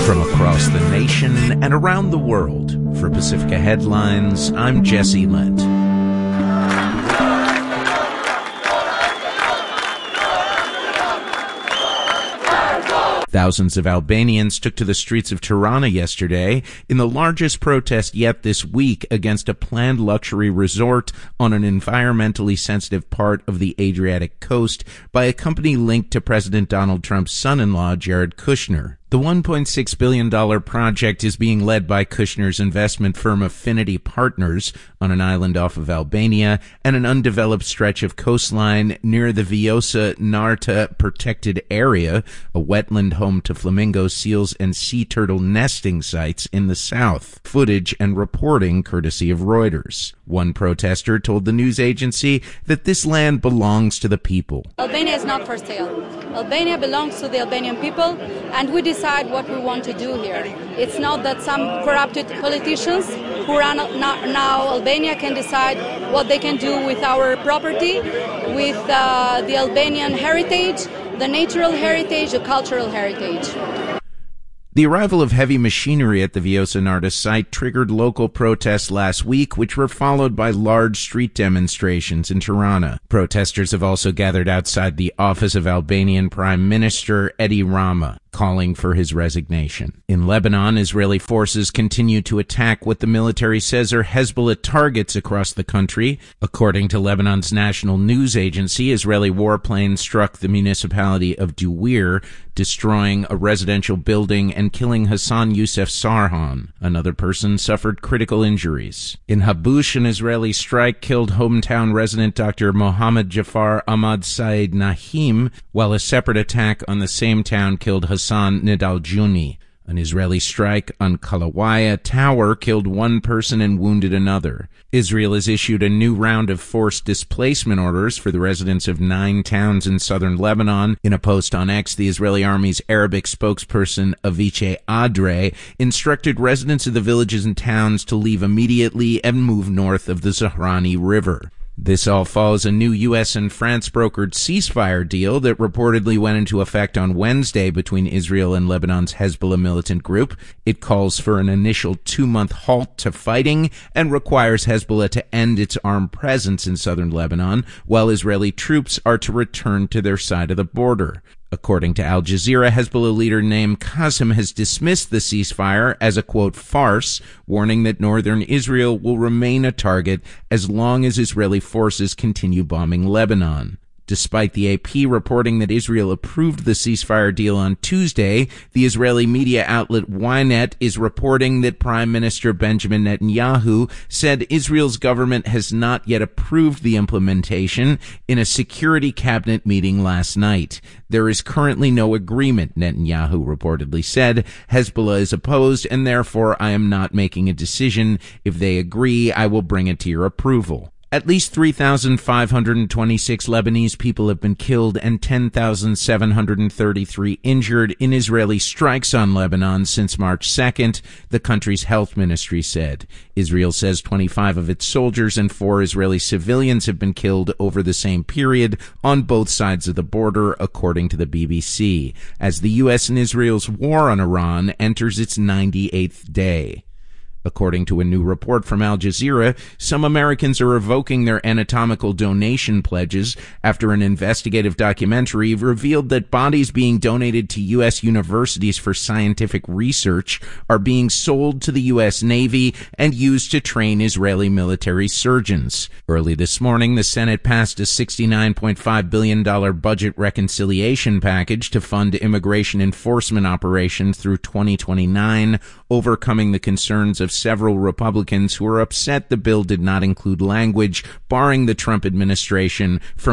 From across the nation and around the world, for Pacifica Headlines, I'm Jesse Lent. Thousands of Albanians took to the streets of Tirana yesterday in the largest protest yet this week against a planned luxury resort on an environmentally sensitive part of the Adriatic coast by a company linked to President Donald Trump's son-in-law, Jared Kushner. The $1.6 billion project is being led by Kushner's investment firm Affinity Partners on an island off of Albania and an undeveloped stretch of coastline near the Vjosa Narta protected area, a wetland home to flamingo, seals, and sea turtle nesting sites in the south. Footage and reporting courtesy of Reuters. One protester told the news agency that this land belongs to the people. Albania is not for sale. Albania belongs to the Albanian people, and we decide what we want to do here. It's not that some corrupted politicians who run now Albania can decide what they can do with our property, with the Albanian heritage, the natural heritage, the cultural heritage. The arrival of heavy machinery at the Vjosa Narta site triggered local protests last week, which were followed by large street demonstrations in Tirana. Protesters have also gathered outside the office of Albanian Prime Minister Edi Rama, calling for his resignation. In Lebanon, Israeli forces continue to attack what the military says are Hezbollah targets across the country. According to Lebanon's national news agency, Israeli warplanes struck the municipality of Duwir, destroying a residential building and killing Hassan Youssef Sarhan. Another person suffered critical injuries. In Habush, an Israeli strike killed hometown resident Dr. Mohammed Jafar Ahmad Said Nahim, while a separate attack on the same town killed Hassan Nidaljuni. An Israeli strike on Kalawaya Tower killed one person and wounded another. Israel has issued a new round of forced displacement orders for the residents of 9 towns in southern Lebanon. In a post on X, the Israeli Army's Arabic spokesperson Aviche Adre instructed residents of the villages and towns to leave immediately and move north of the Zahrani River. This all follows a new U.S. and France-brokered ceasefire deal that reportedly went into effect on Wednesday between Israel and Lebanon's Hezbollah militant group. It calls for an initial 2-month halt to fighting and requires Hezbollah to end its armed presence in southern Lebanon, while Israeli troops are to return to their side of the border. According to Al Jazeera, Hezbollah leader Naim Qassem has dismissed the ceasefire as a, quote, farce, warning that northern Israel will remain a target as long as Israeli forces continue bombing Lebanon. Despite the AP reporting that Israel approved the ceasefire deal on Tuesday, the Israeli media outlet Ynet is reporting that Prime Minister Benjamin Netanyahu said Israel's government has not yet approved the implementation in a security cabinet meeting last night. There is currently no agreement, Netanyahu reportedly said. Hezbollah is opposed, and therefore I am not making a decision. If they agree, I will bring it to your approval. At least 3,526 Lebanese people have been killed and 10,733 injured in Israeli strikes on Lebanon since March 2nd, the country's health ministry said. Israel says 25 of its soldiers and 4 Israeli civilians have been killed over the same period on both sides of the border, according to the BBC, as the U.S. and Israel's war on Iran enters its 98th day. According to a new report from Al Jazeera, some Americans are revoking their anatomical donation pledges after an investigative documentary revealed that bodies being donated to U.S. universities for scientific research are being sold to the U.S. Navy and used to train Israeli military surgeons. Early this morning, the Senate passed a $69.5 billion budget reconciliation package to fund immigration enforcement operations through 2029, overcoming the concerns of several Republicans who are upset the bill did not include language barring the Trump administration from